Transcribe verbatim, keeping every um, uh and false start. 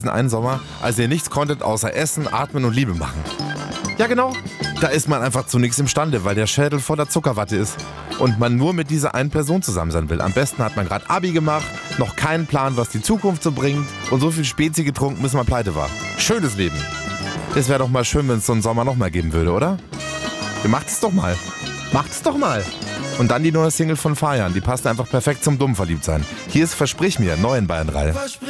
einen Sommer, als ihr nichts konntet außer essen, atmen und Liebe machen. Ja genau, da ist man einfach zu nichts imstande, weil der Schädel voller Zuckerwatte ist und man nur mit dieser einen Person zusammen sein will. Am besten hat man gerade Abi gemacht, noch keinen Plan, was die Zukunft so bringt und so viel Spezi getrunken, bis man pleite war. Schönes Leben. Es wäre doch mal schön, wenn es so einen Sommer nochmal geben würde, oder? Ihr macht es doch mal. Macht es doch mal. Und dann die neue Single von Fajan, die passt einfach perfekt zum Dummverliebtsein. Hier ist Versprich mir, neu in Bayern drei.